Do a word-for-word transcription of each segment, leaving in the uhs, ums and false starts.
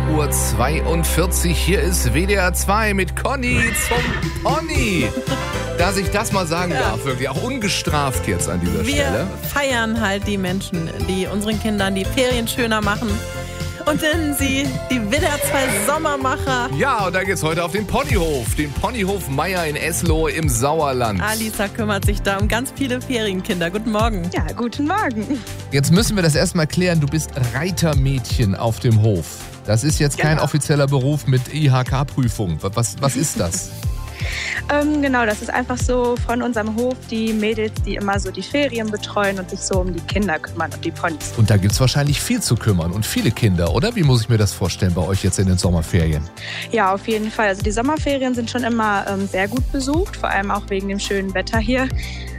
Uhr zweiundvierzig. Hier ist W D R zwei mit Conny zum Pony. Dass ich das mal sagen Ja. darf, wirklich auch ungestraft jetzt an dieser Wir Stelle. feiern halt die Menschen, die unseren Kindern die Ferien schöner machen. Und nennen sie die W D R zwei Sommermacher. Ja, und da geht's heute auf den Ponyhof. Den Ponyhof Meier in Eslohe im Sauerland. Alisa kümmert sich da um ganz viele Ferienkinder. Guten Morgen. Ja, guten Morgen. Jetzt müssen wir das erstmal klären. Du bist Reitermädchen auf dem Hof. Das ist jetzt kein Genau. offizieller Beruf mit I H K-Prüfung. Was, was ist das? Ähm, genau, das ist einfach so von unserem Hof die Mädels, die immer so die Ferien betreuen und sich so um die Kinder kümmern und die Ponys. Und da gibt's wahrscheinlich viel zu kümmern und viele Kinder, oder? Wie muss ich mir das vorstellen bei euch jetzt in den Sommerferien? Ja, auf jeden Fall. Also die Sommerferien sind schon immer ähm, sehr gut besucht, vor allem auch wegen dem schönen Wetter hier.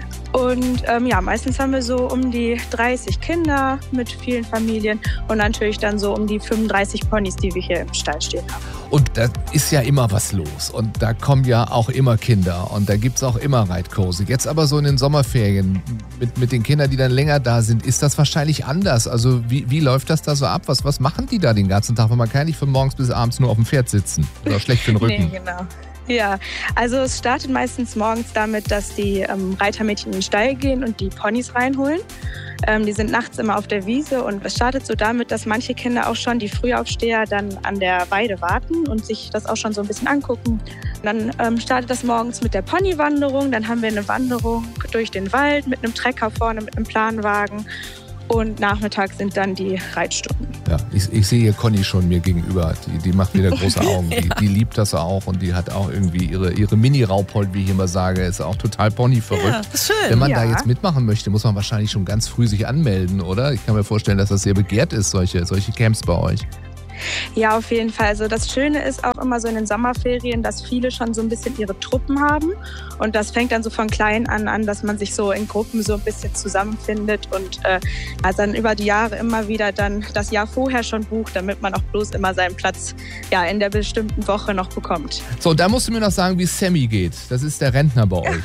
Und ähm, ja, meistens haben wir so um die dreißig Kinder mit vielen Familien und natürlich dann so um die fünfunddreißig Ponys, die wir hier im Stall stehen haben. Und da ist ja immer was los und da kommen ja auch immer Kinder und da gibt's auch immer Reitkurse. Jetzt aber so in den Sommerferien mit, mit den Kindern, die dann länger da sind, ist das wahrscheinlich anders. Also wie, wie läuft das da so ab? Was, was machen die da den ganzen Tag? Weil man kann nicht von morgens bis abends nur auf dem Pferd sitzen oder schlecht für den Rücken. Nee, genau. Ja, also es startet meistens morgens damit, dass die ähm, Reitermädchen in den Stall gehen und die Ponys reinholen. Ähm, die sind nachts immer auf der Wiese und es startet so damit, dass manche Kinder auch schon, die Frühaufsteher, dann an der Weide warten und sich das auch schon so ein bisschen angucken. Und dann ähm, startet das morgens mit der Ponywanderung, dann haben wir eine Wanderung durch den Wald mit einem Trecker vorne, mit einem Planwagen. Und nachmittags sind dann die Reitstunden. Ja, ich, ich sehe hier Conny schon mir gegenüber. Die, die macht wieder große Augen. Die, die liebt das auch und die hat auch irgendwie ihre, ihre Mini-Rauphold, wie ich immer sage, ist auch total Pony-verrückt. Ja, das ist schön. Wenn man Ja. da jetzt mitmachen möchte, muss man wahrscheinlich schon ganz früh sich anmelden, oder? Ich kann mir vorstellen, dass das sehr begehrt ist, solche, solche Camps bei euch. Ja, auf jeden Fall. Also das Schöne ist auch immer so in den Sommerferien, dass viele schon so ein bisschen ihre Truppen haben. Und das fängt dann so von klein an an, dass man sich so in Gruppen so ein bisschen zusammenfindet und äh, also dann über die Jahre immer wieder dann das Jahr vorher schon bucht, damit man auch bloß immer seinen Platz ja in der bestimmten Woche noch bekommt. So, da musst du mir noch sagen, wie Sammy geht. Das ist der Rentner bei euch.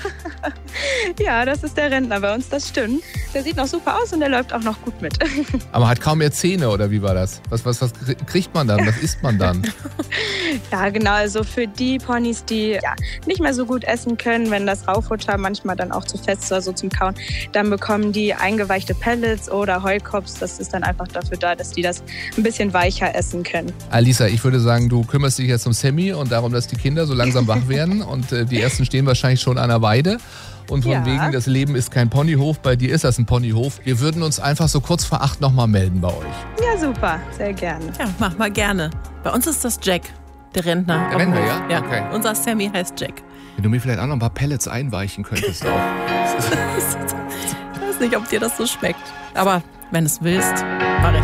Ja, das ist der Rentner bei uns, das stimmt. Der sieht noch super aus und der läuft auch noch gut mit. Aber hat kaum mehr Zähne, oder wie war das? Was, was, was kriegt man dann? Was isst man dann? Ja, genau. Also für die Ponys, die ja, nicht mehr so gut essen können, wenn das Raufutter manchmal dann auch zu fest ist oder so zum Kauen, dann bekommen die eingeweichte Pellets oder Heukops. Das ist dann einfach dafür da, dass die das ein bisschen weicher essen können. Alisa, ich würde sagen, du kümmerst dich jetzt um Sammy und darum, dass die Kinder so langsam wach werden. Und äh, die ersten stehen wahrscheinlich schon an der Weide. Und von Ja. wegen, das Leben ist kein Ponyhof, bei dir ist das ein Ponyhof. Wir würden uns einfach so kurz vor acht nochmal melden bei euch. Ja, super. Sehr gerne. Ja, mach mal gerne. Bei uns ist das Jack, der Rentner. Der auf dem Rentner, Hof. ja? Ja, Okay. unser Sammy heißt Jack. Wenn du mir vielleicht auch noch ein paar Pellets einweichen könntest auch. Ich weiß nicht, ob dir das so schmeckt. Aber wenn du es willst, mach ich.